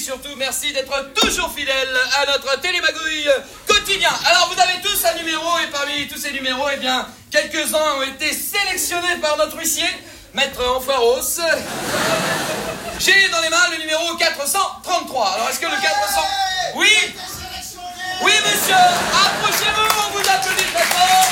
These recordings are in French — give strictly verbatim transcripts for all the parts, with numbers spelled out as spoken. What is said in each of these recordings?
surtout, merci d'être toujours fidèles à notre télémagouille quotidien. Alors, vous avez tous un numéro, et parmi tous ces numéros, eh bien, quelques-uns ont été sélectionnés par notre huissier, Maître Enfoiros. J'ai dans les mains le numéro quatre cent trente-trois. Alors, est-ce que le quatre cents... Oui. Oui, monsieur. Approchez-vous, on vous applaudit très fort.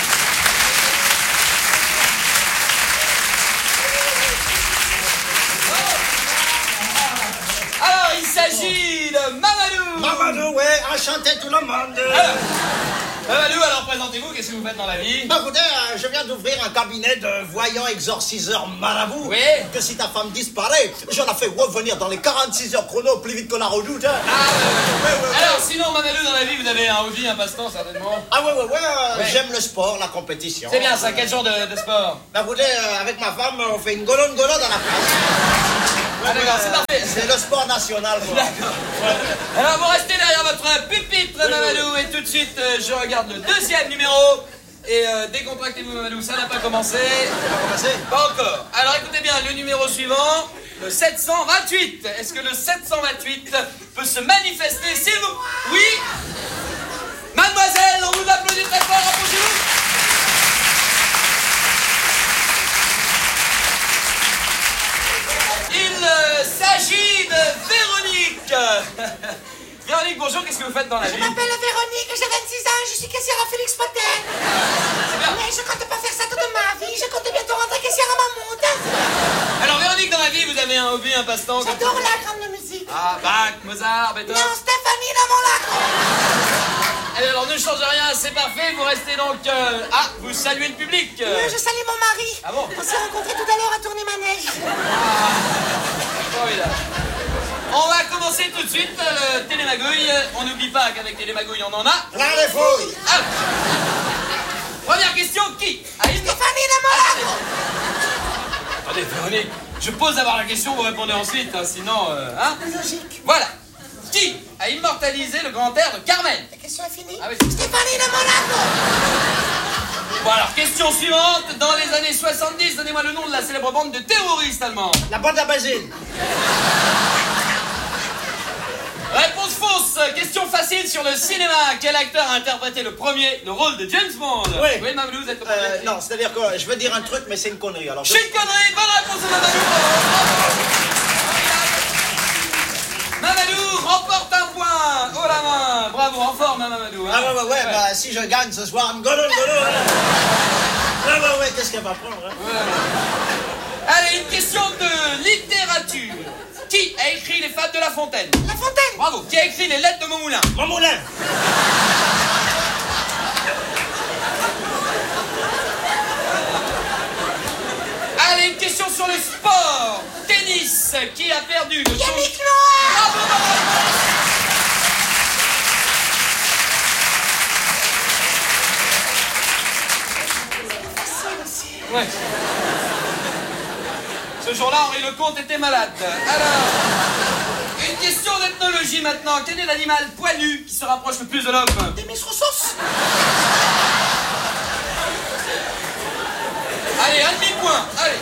Alors, il s'agit de Mamadou. Mamadou, ouais, enchanté tout le monde. Alors, Mamadou, alors présentez-vous, qu'est-ce que vous faites dans la vie? Bah écoutez, euh, je viens d'ouvrir un cabinet de voyants exorciseurs marabout. Oui. Que si ta femme disparaît, j'en ai fait revenir dans les quarante-six heures chrono plus vite que la redoute. Hein. Ah, ouais, ouais, ouais. Alors, sinon, Mamadou, dans la vie, vous avez un hobby, un passe-temps, certainement? Ah ouais, ouais, ouais, euh, Ouais. j'aime le sport, la compétition. C'est bien ça, quel genre de, de sport? Bah écoutez, euh, avec ma femme, on fait une golonne-golonne dans la place. Ah d'accord, c'est parfait. C'est le sport national, quoi. D'accord. Alors, vous restez derrière votre pupitre, Mamadou, et tout de suite, euh, je regarde le deuxième numéro. Et euh, décontractez-vous, Mamadou, ça n'a pas commencé. Ça va commencer? Pas encore. Alors, écoutez bien, le numéro suivant, le sept cent vingt-huit. Est-ce que le sept cent vingt-huit peut se manifester, s'il vous... Oui. Mademoiselle, on vous applaudit très fort, approchez-vous. Il euh, s'agit de Véronique. Véronique, bonjour, qu'est-ce que vous faites dans la Je vie? m'appelle Véronique, j'ai vingt-six ans, je suis caissière à Félix Potel. Mais je compte pas faire ça toute ma vie, je compte bientôt rentrer caissière à Mammouth. Alors Véronique, dans la vie, vous avez un hobby, un passe-temps? J'adore la grande musique. Ah, Bach, Mozart, Beethoven. Non, Stéphanie dans mon lac. Allez, alors ne changez rien, c'est parfait, vous restez donc... euh, Ah, vous saluez le public. Oui, je salue mon mari. Ah bon? On s'est rencontrés tout à l'heure à Tournai-Manège. Formidable. On va commencer tout de suite euh, le télémagouille. On n'oublie pas qu'avec télémagouille, on en a. Là, les fouilles. Ah. Première question, qui a une... Stéphanie dans mon lac. Attendez, Véronique, je pose d'abord la question, vous répondez ensuite, hein, sinon... euh, hein Logique. Voilà. Qui a immortalisé le grand air de Carmen? La question est finie. Ah oui. Stéphanie dans mon lac. Bon alors, question suivante. Dans les années soixante-dix, donnez-moi le nom de la célèbre bande de terroristes allemands. La bande à basine. Réponse fausse. Question facile sur le cinéma. Quel acteur a interprété le premier le rôle de James Bond? Oui. Oui, Mamadou, vous êtes le premier. Euh, non, c'est-à-dire que je veux dire un truc, mais c'est une connerie. Alors, je... C'est une connerie. Bonne réponse de Mamadou. Mamadou remporte un point. Oh la main. Bravo, en forme, hein, Mamadou. Hein. Ah ouais, ouais, ouais, Ouais. bah si je gagne ce soir, une golonne, golonne. Ouais, ouais, ouais, qu'est-ce qu'elle va prendre, hein? Ouais. Allez, une question de littérature. Qui a écrit Les Fables de La Fontaine? La Fontaine. Bravo. Qui a écrit Les Lettres de Montmoulin? Mon moulin. Allez, une question sur le sport. Tennis. Qui a perdu le champ... Yannick Noah. Bravo, bravo. Ouais. Ce jour-là, Henri Lecomte était malade. Alors, une question d'ethnologie maintenant. Quel est l'animal poilu qui se rapproche le plus de l'homme? Des Miss Roussos. Allez, un demi-point. Allez.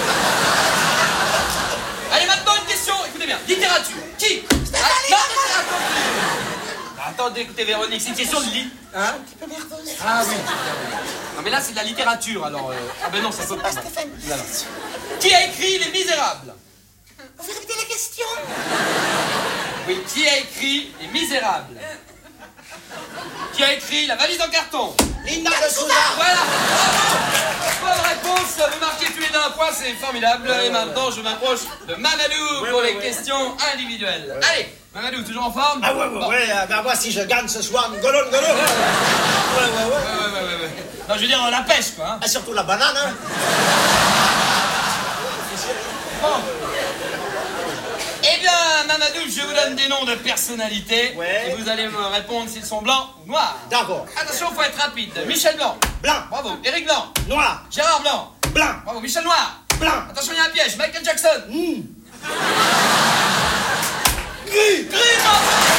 Allez, maintenant une question. Écoutez bien. Littérature. Qui? Ah, non, attendez. Attendez, écoutez, Véronique, c'est une question de lit. Hein? Un petit peu nerveuse. Ah oui. Non, mais là, c'est de la littérature, alors... euh, Ah ben non, ça peut pas. pas Stéphane. Non, non. Qui a écrit Les Misérables? Vous pouvez répéter la question? Oui, qui a écrit Les Misérables? Qui a écrit La valise en carton? Linda de Souza. Voilà. Bravo. Bonne réponse. Vous marquez tous les deux un point, c'est formidable. Et maintenant, je m'approche de Mamadou Ouais, pour ouais, les ouais. questions individuelles. Allez, Mamadou, toujours en forme? Ah ouais, ouais, Bon. ouais, euh, bah moi si je gagne ce soir, une golonne, golonne. Ouais, ouais, ouais. Ouais, ouais, ouais, ouais, ouais. Non, je veux dire, la pêche, quoi. Hein. Ah, surtout la banane, hein. Bon. Eh bien, Mamadou, je vous donne des noms de personnalités. Ouais. Et vous allez me répondre s'ils sont blancs ou noirs. D'accord. Attention, faut être rapide. Michel Blanc. Blanc. Bravo. Éric Blanc. Noir. Gérard Blanc. Blanc. Bravo. Michel Noir. Blanc. Attention, il y a un piège. Michael Jackson. Mmh. Gris. Gris, bravo.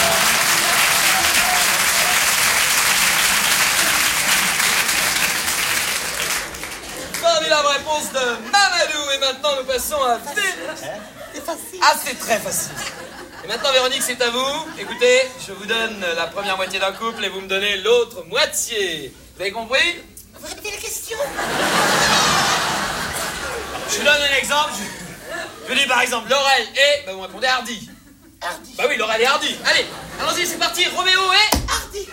Formidable réponse de Mamadou. Et maintenant, nous passons à... C'est facile. Ah, c'est très facile. Et maintenant, Véronique, c'est à vous. Écoutez, je vous donne la première moitié d'un couple et vous me donnez l'autre moitié. Vous avez compris? Vous répétez la question? Je vous donne un exemple. Je, je dis par exemple Laurel et... Bah vous répondez Hardy. Hardy. Bah oui, Laurel et Hardy. Allez, allons-y, c'est parti. Roméo et... Hardy.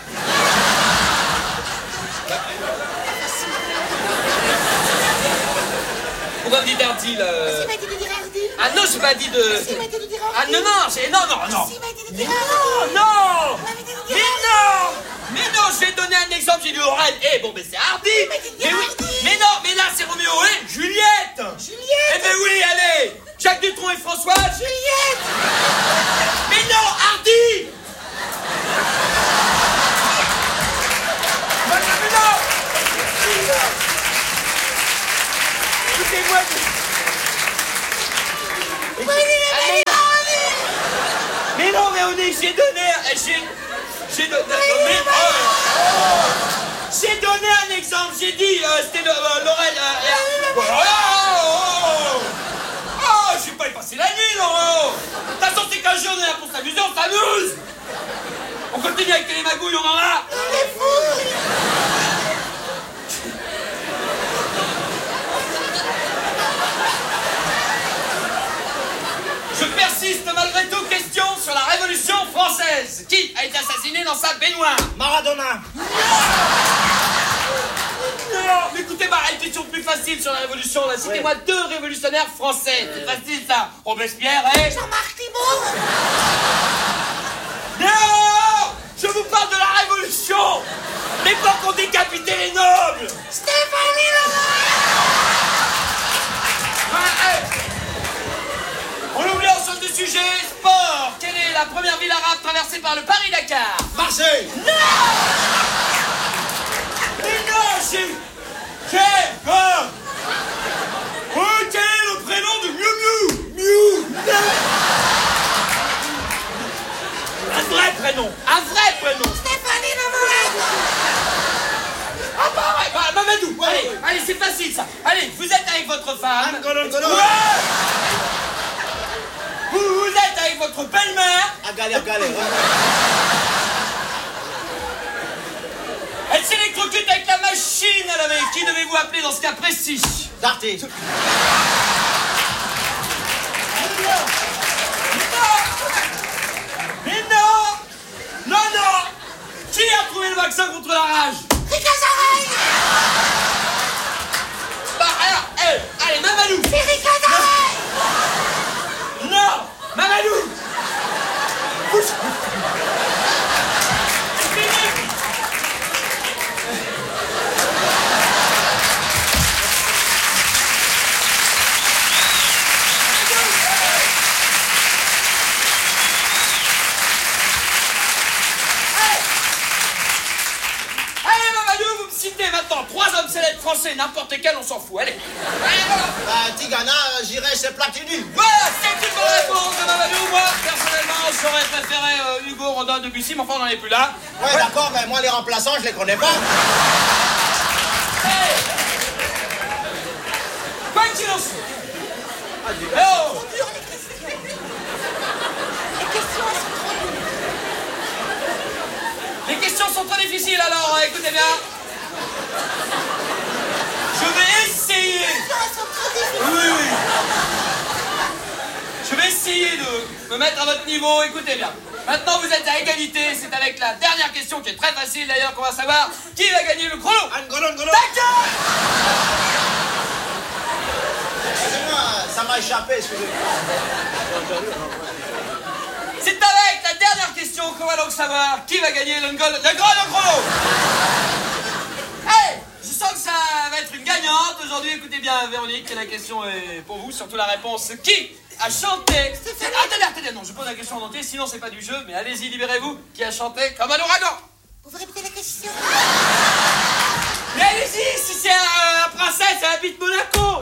Pourquoi vous dites Hardy, là? S'il m'a dit de dire Hardy. Ah non, j'ai pas dit de... S'il m'a dit de dire Ah Hardy. non, non, j'ai... Non, non, non. S'il m'a dit de Mais dire Hardy. non, non. Vous m'avez dit de dire Mais Hardy. non. Mais non, je vais donner un exemple. J'ai dit Laurel et... Bon, ben c'est Hardy. m'a dit de dire Mais oui. Hardy. Mais non, mais là, c'est Roméo et Juliette. Juliette. Eh ben oui, allez. Jacques Dutronc et Françoise. Juliette. Mais non, Hardy. Mais non. Écoutez-moi. Allez. Mais non, Véronique, j'ai donné... J'ai... J'ai donné... Mais... Oh. J'ai donné un exemple, j'ai dit... Euh, C'était le, euh, Laurel... Euh, et... Oh, oh, oh, oh, je suis pas y passer la nuit, Laurent. De toute façon, c'est qu'un jour, on est là pour s'amuser, on s'amuse. On continue avec les magouilles, on en a. On est fous. Je persiste malgré tout. Question sur la Révolution française. Qui a été assassiné dans sa baignoire? Maradona. Non, mais écoutez, bah, une question plus facile sur la Révolution, là. Citez-moi deux révolutionnaires français. C'est facile, ça. Robespierre et... Jean-Marc Thibault. Non! Je vous parle de la Révolution! L'époque où on décapitait les nobles! Stéphanie Laurent. Ah, hey. On oublie en sorte de sujet, sport! Quelle est la première ville arabe traversée par le Paris-Dakar? Marseille. Mais non, j'ai... J'ai... Oh, oh, quel est le prénom de Miu Miu? Miu! Un vrai prénom! Un vrai prénom! Stéphanie Laurent. Ah bah ouais, bah, Mamadou! Allez, allez, c'est facile ça! Allez, vous êtes avec votre femme... Angolo, Angolo. Ouais. Vous, vous êtes avec votre belle-mère... À galère, galère. Elle s'électrocute avec la machine à laver. Qui devez-vous appeler dans ce cas précis? Darty. Mais non! Non, non! Qui a trouvé le vaccin contre la rage? Ricazarel. Bah alors, elle, allez, Mamadou! C'est Ricazarel. Non! Mamadou! Pousse. C'est fini. Allez, Mamadou, vous me citez maintenant trois hommes célèbres français, n'importe quel, on s'en fout. Allez, allez, voilà. Bah, Tigana, j'irais chez Platini. Voilà, c'est une bonne réponse de Mamadou. Moi, personnellement, j'aurais préféré euh, Hugo, Rodin, Debussy, mais enfin, on n'en est plus là. Ouais, d'accord, mais moi, les remplaçants, je les connais pas. Hey. Quoi qu'il en soit. Ah, dis- Eh oh. Trop dur les questions. Les questions elles sont trop dures. Les questions sont très difficiles, alors euh, écoutez bien. Je vais essayer. Les questions elles sont trop difficiles. Oui, oui. Je vais essayer de me mettre à votre niveau, écoutez bien. Maintenant, vous êtes à égalité, c'est avec la dernière question qui est très facile d'ailleurs qu'on va savoir qui va gagner le chrono. Angolo, Angolo. D'accord. Excusez-moi, ça m'a échappé, excusez-moi. C'est avec la dernière question qu'on va donc savoir qui va gagner le, gol- le grand le chrono. Hey, je sens que ça va être une gagnante aujourd'hui. Écoutez bien, Véronique, la question est pour vous, surtout la réponse. Qui a chanté... Attendez, attendez, non, je pose la question en entier, sinon c'est pas du jeu, mais allez-y, libérez-vous. Qui a chanté comme un ouragan? Vous répétez la question? Mais allez-y, si c'est un, un princesse, elle habite Monaco.